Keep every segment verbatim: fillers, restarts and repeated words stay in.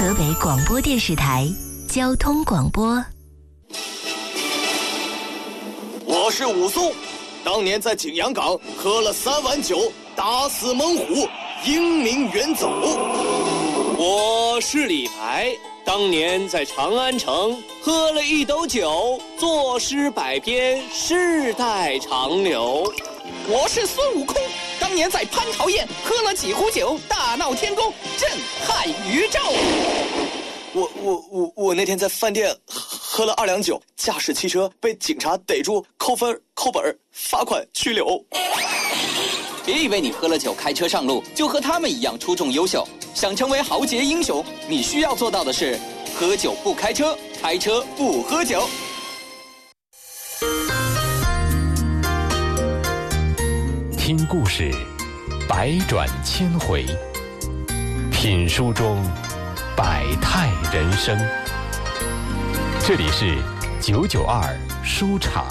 河北广播电视台交通广播。 我是武松，当年在景阳冈喝了三碗酒，打死猛虎，英名远走。 我是李白，当年在长安城喝了一斗酒，作诗百篇，世代长流。 我是孙悟空，当年在蟠桃宴喝了几壶酒，大闹天宫，震撼宇宙。 我我我我那天在饭店喝了二两酒，驾驶汽车被警察逮住，扣分、扣本、罚款、拘留。 别以为你喝了酒开车上路就和他们一样出众优秀，想成为豪杰英雄，你需要做到的是喝酒不开车，开车不喝酒。 听故事，百转千回；品书中百态人生。这里是九九二书场。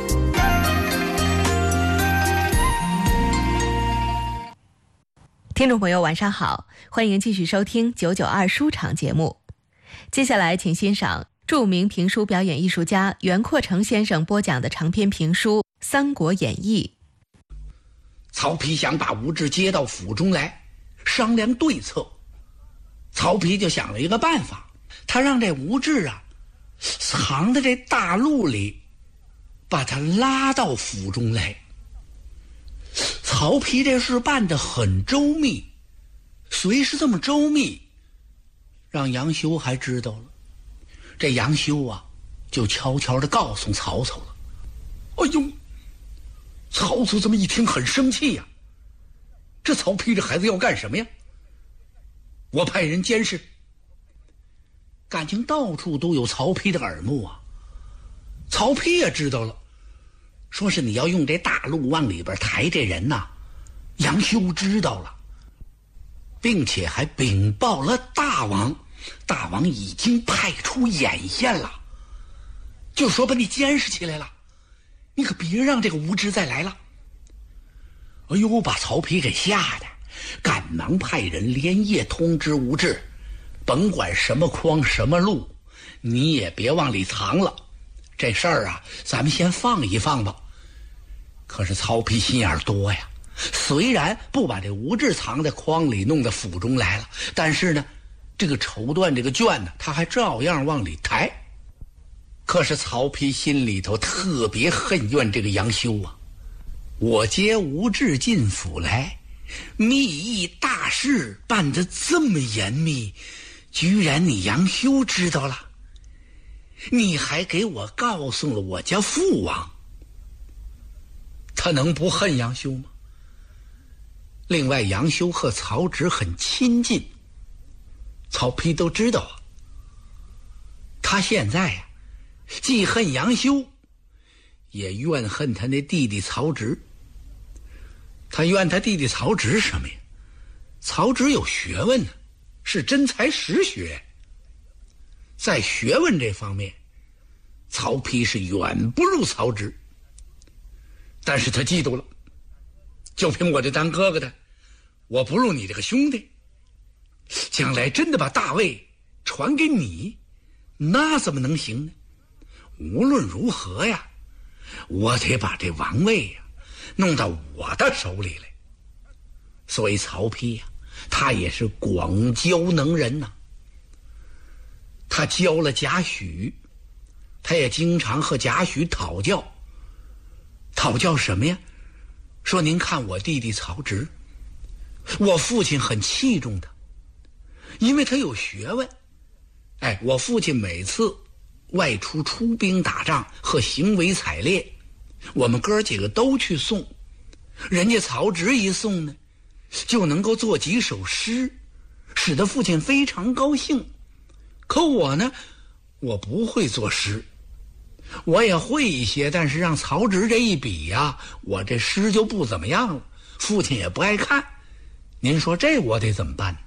听众朋友晚上好，欢迎继续收听九九二书场节目。接下来请欣赏著名评书表演艺术家袁阔成先生播讲的长篇评书《三国演义》。 曹丕想把吴质接到府中来商量对策，曹丕就想了一个办法，他让这吴质啊藏在这大路里，把他拉到府中来。曹丕这事办得很周密，虽是这么周密，让杨修还知道了。这杨修啊就悄悄地告诉曹操了。哎呦，曹操这么一听很生气呀、啊，这曹丕这孩子要干什么呀？我派人监视，感情到处都有曹丕的耳目啊。曹丕也知道了，说是你要用这大路往里边抬这人呐、啊，杨修知道了，并且还禀报了大王，大王已经派出眼线了，就说把你监视起来了，你可别让这个吴质再来了。哎呦，把曹丕给吓的，赶忙派人连夜通知吴质，甭管什么筐什么路，你也别往里藏了，这事儿啊咱们先放一放吧。可是曹丕心眼多呀，虽然不把这吴质藏在筐里弄到府中来了，但是呢这个绸缎这个绢呢他还照样往里抬。可是曹丕心里头特别恨怨这个杨修啊，我接吴质进府来，密议大事办得这么严密，居然你杨修知道了，你还给我告诉了我家父王，他能不恨杨修吗？另外杨修和曹植很亲近，曹丕都知道啊。他现在呀、啊既恨杨修，也怨恨他那弟弟曹植。他怨他弟弟曹植什么呀？曹植有学问呢，是真才实学。在学问这方面，曹丕是远不如曹植。但是他嫉妒了，就凭我这当哥哥的，我不如你这个兄弟，将来真的把大位传给你，那怎么能行呢？无论如何呀，我得把这王位呀弄到我的手里来。所以曹丕呀，他也是广交能人呐、啊。他教了贾诩，他也经常和贾诩讨教。讨教什么呀？说您看我弟弟曹植，我父亲很器重他，因为他有学问。哎，我父亲每次外出出兵打仗和行为采猎，我们哥几个都去送，人家曹植一送呢，就能够做几首诗，使得父亲非常高兴。可我呢，我不会作诗，我也会一些，但是让曹植这一比呀、啊，我这诗就不怎么样了，父亲也不爱看。您说这我得怎么办？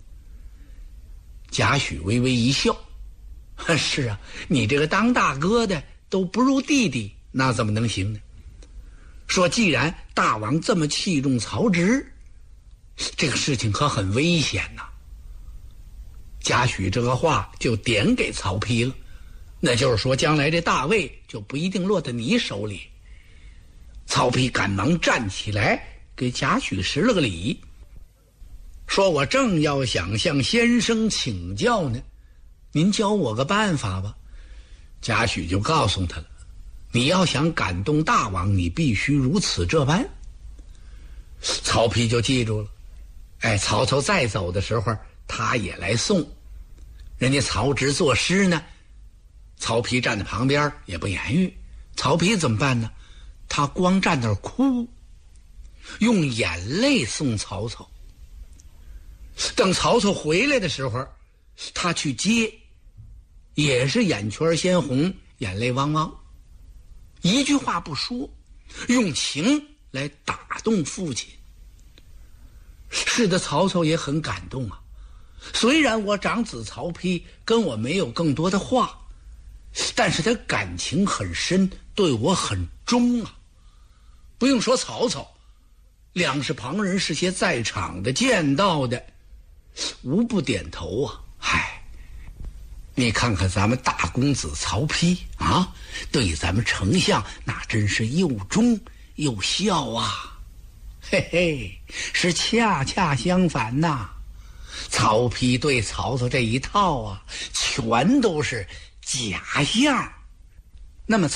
贾诩微微一笑，是啊，你这个当大哥的都不如弟弟，那怎么能行呢？说既然大王这么器重曹植，这个事情可很危险呐、啊。 贾诩这个话就点给曹丕了，那就是说将来这大位就不一定落在你手里。曹丕赶忙站起来给贾诩施了个礼，说我正要想向先生请教呢，您教我个办法吧。贾诩就告诉他了，你要想感动大王，你必须如此这般。曹丕就记住了，哎，曹操再走的时候他也来送，人家曹植作诗呢，曹丕站在旁边也不言语。曹丕怎么办呢？他光站那儿哭，用眼泪送曹操。等曹操回来的时候，他去接，也是眼圈鲜红，眼泪汪汪，一句话不说，用情来打动父亲。是的，曹操也很感动啊。虽然我长子曹丕跟我没有更多的话，但是他感情很深，对我很忠啊。不用说曹操，两是旁人是些在场的见到的，无不点头啊。嗨，你看看咱们大公子曹丕啊，对咱们丞相那真是又忠又孝啊。嘿嘿，是恰恰相反呐。曹丕对曹操这一套啊，全都是假象。那么